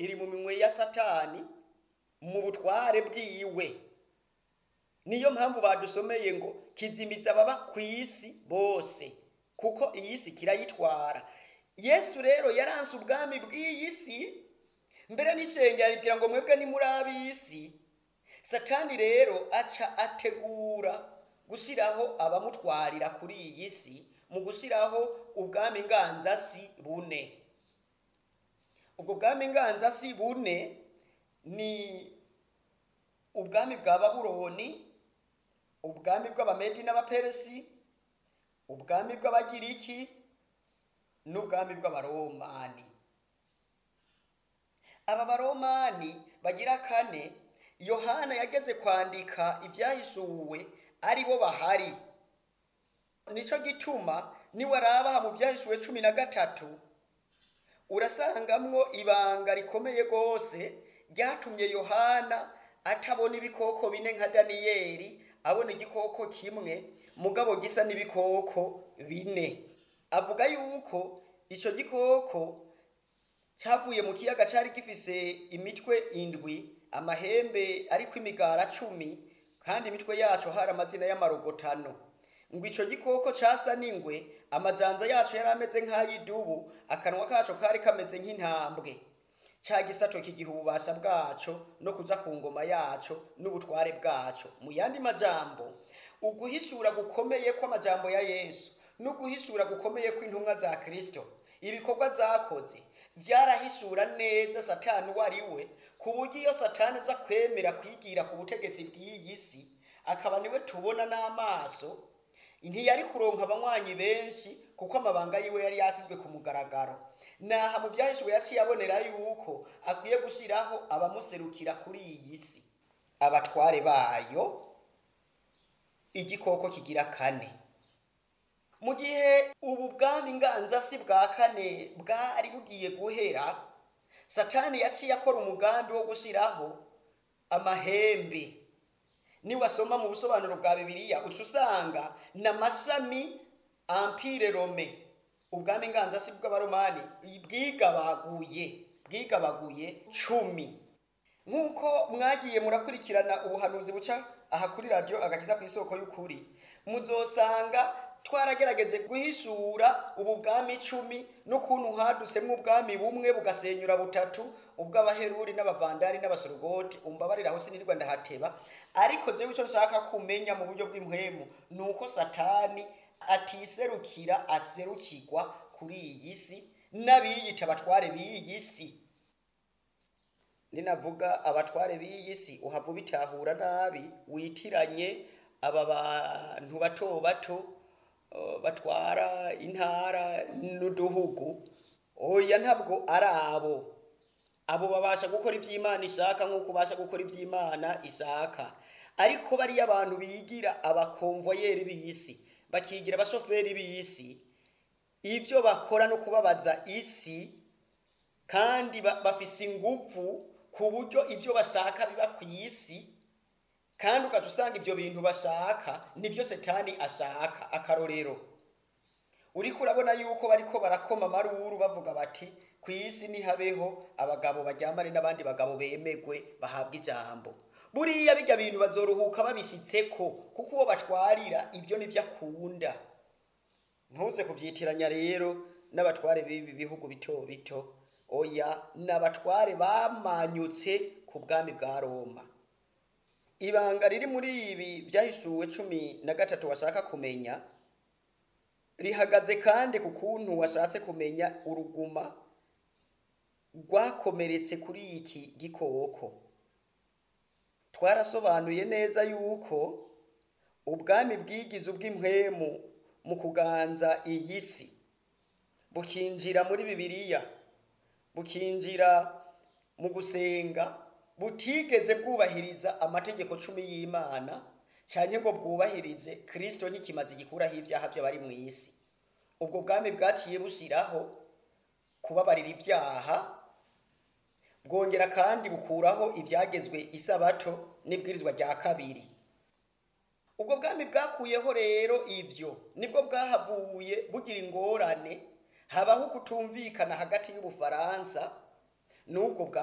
iri mu minwe ya Satani mu butware bwiwe. Niyo mpamvu badusomeye ngo kizimiza ababa kw'isi bose, kuko iyi si kirayitwara. Yesu rero yaranse ubwami bw'iyi si, mbere n'ishengero aribwira ngo mwebwe ni muri ab'isi. Satani rero aca ategura gushiraho abamutwarira kuri iyi si mu gushiraho ubwami nganzasi bune. Ubwo bwami nganzasi bune ni ubwami bwa Babuloni, ubwami bw'Abamedi n'Abaperesi, ubwami bw'Abagiriki n'ubwami bw'Abaromani. Aba Baromani bagira kane Yohana yageze kwandika ibyahishuwe ari bo bahari. Nico gituma niwaraba mu byahishuwe 13 urasangamwo ibanga rikomeye gose ryatumye Yohana atabona ibikoko bine nka Daniyeli, abona igikoko kimwe mugabo gisa n'ibikoko bine. Avuga yuko ico gikoko cyavuye mu kiyaga cari gifise imitwe indwi, amahembe ariko imigara 10, kandi imitwe yaco hari amazina y'amarogotano. Ngo ico gikoko casa n'ingwe, amajanza yaco yari ameze nk'ayidubu, akanwa kaco kari kameze nk'intambwe. Ca gisato kigiha ububasha bwaco no kuja ku ngoma yaco n'ubutware bwaco. Mu yandi majambo, uguhishura gukomeye kw'amajambo ya Yesu n'uguhishura gukomeye kw'intumwa za Kristo, ibikorwa zakoze vyarahishura neza Satani wariwe, ku buryo iyo Satani aza kwemera kwigira ku butegetsi bw'iyi si, akaba niwe tubona n'amaso, ntiyari kuronka abanywanyi benshi kuko amabanga yiwe yari yasizwe ku mugaragaro. Naha mu byahishwe yaciye abonera yuko akwiye gushiraho abamuserukira kuri iyi si, abatware bayo, igikoko kigira kane. Mu gihe ubu bwami nganzasi bwa kane bwari bugiye guhera, Satani yaciye akora umugambi wo gushiraho amahembe. Ni wasoma mu busobanuro bwa Bibiliya ucusanga n'amashami Empire Rome, ubwami nganzasi bw'Abaromani bwigabaguye 10. Nkuko mwagiye murakurikirana ubuhanuzi buca aha kuri radio Agakiza ku isoko y'ukuri, muzosanga twaragerageje guhishura ubu bwami 10 n'ukuntu hadusemwe ubwami bumwe bugasenyura butatu, ubw'Abaheruri n'Abavandari n'Abasorogoti. Umbabarira aho sinirwa ndahateba, ariko jewe ico nshaka kumenya mu buryo bw'impwemu nuko Satani atiserukira, aserukirwa kuri iyi si n'abiyita abatware b'iyi si. Ninavuga abatware b'iyi si uhava bitahura nabi, witiranye aba bantu bato bato batwara intara n'uduhugu. Oya, ntabwo ari abo babasha gukora iby'Imana ishaka nk'uko ubasha gukora iby'Imana ishaka, ariko bari abantu bigira abakonvoyeri b'isi, bakigira abashoferi b'isi, ibyo bakora no kubabaza isi, kandi bafise ingufu ku buryo ibyo bashaka biba ku isi, kandi ukazusanga ibyo bintu bashaka nibyo Satani ashaka. Akarorero, uriko urabona yuko bariko barakoma maruru bavuga bati ku isi nihabeho abagabo baryamane n'abandi bagabo bemegwe bahabwa ijambo. Buriya bijya bintu bazoruhuka babishitseko, kuko uwo batwarira ibyo nivyo akunda. Ntuze kuvyitiranya rero n'abatware b'ibi bihugu bito bito. Oya, n'abatware bamanyutse ku bwami bwa Roma. Ibanga riri muri ibi byahishuwe 13 washaka kumenya rihagaze kandi ku kuntu washatse kumenya uruguma rwakomeretse kuri iki gikoko. Twarasobanuye neza yuko ubwami bwigize ubw'impwemu mu kuganza iyi si, bukinjira muri Bibiliya, bukinjira mu gusenga, butigeze bwubahiriza amategeko 10 y'Imana, cyane ngo bwubahirize Kristo nk'ikimazi gikuraho ibyaha by'abari mu isi. Ubwo bwami bwaciye bushiraho kubabarira ibyaha, bwongera kandi bukuraho ibyagezwe isabato n'ibwirizwa rya kabiri. Ubwo bwami bwakuyeho rero ivyo, nibwo bwahavuye bugira ingorane, habaho kutumvikana hagati y'Ubufaransa n'ubwo